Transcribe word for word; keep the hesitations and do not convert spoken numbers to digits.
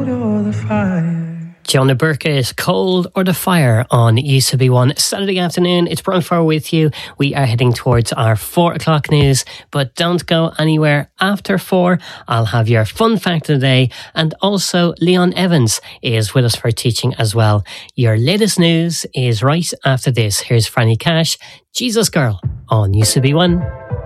Jonah Burke's Cold or the Fire on U C B one. Saturday afternoon, it's Brian Farr with you. We are heading towards our four o'clock news, but don't go anywhere after four. I'll have your fun fact of the day, and also Leon Evans is with us for teaching as well. Your latest news is right after this. Here's Franny Cash, Jesus Girl on U C B one.